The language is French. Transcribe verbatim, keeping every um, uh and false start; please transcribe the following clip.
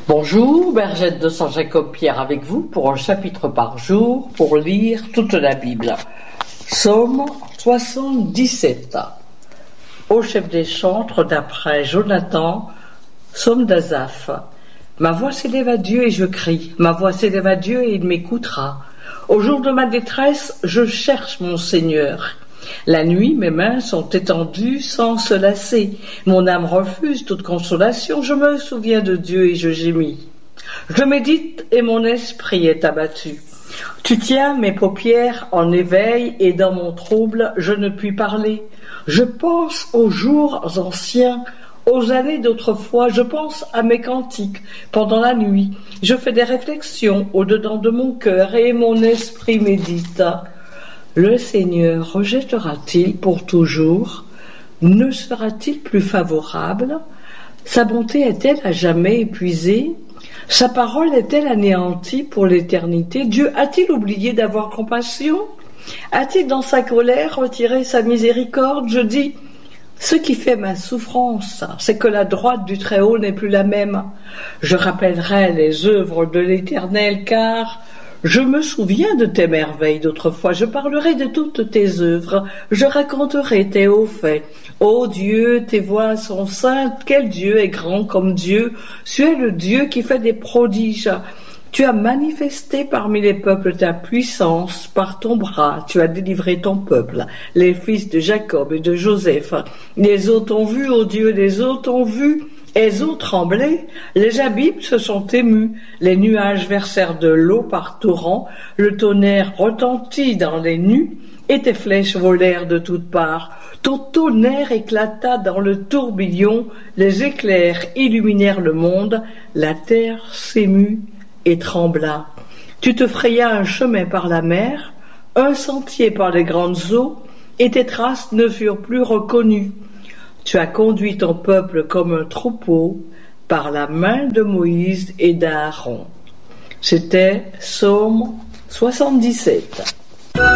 Bonjour, Bergette de Saint-Jacob-Pierre avec vous pour un chapitre par jour pour lire toute la Bible. Psaume soixante-dix-sept. Au chef des chantres d'après Jonathan, psaume d'Asaph. Ma voix s'élève à Dieu et je crie, ma voix s'élève à Dieu et il m'écoutera. Au jour de ma détresse, je cherche mon Seigneur. La nuit, mes mains sont étendues sans se lasser. Mon âme refuse toute consolation. Je me souviens de Dieu et je gémis. Je médite et mon esprit est abattu. Tu tiens mes paupières en éveil et dans mon trouble, je ne puis parler. Je pense aux jours anciens, aux années d'autrefois. Je pense à mes cantiques pendant la nuit. Je fais des réflexions au-dedans de mon cœur et mon esprit médite. Le Seigneur rejettera-t-il pour toujours? Ne sera-t-il plus favorable? Sa bonté est-elle à jamais épuisée? Sa parole est-elle anéantie pour l'éternité? Dieu a-t-il oublié d'avoir compassion? A-t-il dans sa colère retiré sa miséricorde? Je dis, ce qui fait ma souffrance, c'est que la droite du Très-Haut n'est plus la même. Je rappellerai les œuvres de l'Éternel, car je me souviens de tes merveilles d'autrefois, je parlerai de toutes tes œuvres, je raconterai tes hauts faits. Ô Dieu, tes voies sont saintes, quel Dieu est grand comme Dieu, tu es le Dieu qui fait des prodiges. Tu as manifesté parmi les peuples ta puissance, par ton bras, tu as délivré ton peuple, les fils de Jacob et de Joseph. Les eaux t'ont vu, ô Dieu, les eaux t'ont vu. Les eaux tremblaient, les abîmes se sont émus, les nuages versèrent de l'eau par torrents, le tonnerre retentit dans les nues, et tes flèches volèrent de toutes parts. Ton tonnerre éclata dans le tourbillon, les éclairs illuminèrent le monde, la terre s'émut et trembla. Tu te frayas un chemin par la mer, un sentier par les grandes eaux, et tes traces ne furent plus reconnues. Tu as conduit ton peuple comme un troupeau par la main de Moïse et d'Aaron. C'était Psaume soixante-dix-sept.